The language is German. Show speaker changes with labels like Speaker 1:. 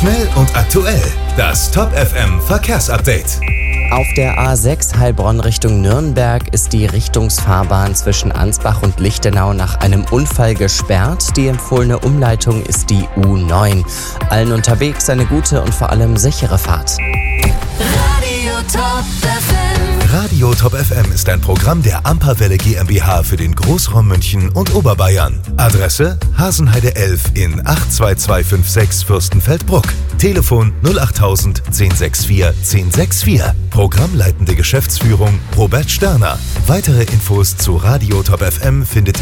Speaker 1: Schnell und aktuell. Das Top FM Verkehrsupdate.
Speaker 2: Auf der A6 Heilbronn Richtung Nürnberg ist die Richtungsfahrbahn zwischen Ansbach und Lichtenau nach einem Unfall gesperrt. Die empfohlene Umleitung ist die U9. Allen unterwegs eine gute und vor allem sichere Fahrt.
Speaker 1: Radio Top FM ist ein Programm der Amperwelle GmbH für den Großraum München und Oberbayern. Adresse: Hasenheide 11 in 82256 Fürstenfeldbruck. Telefon 08000 1064 1064. Programmleitende Geschäftsführung Robert Sterner. Weitere Infos zu Radio Top FM findet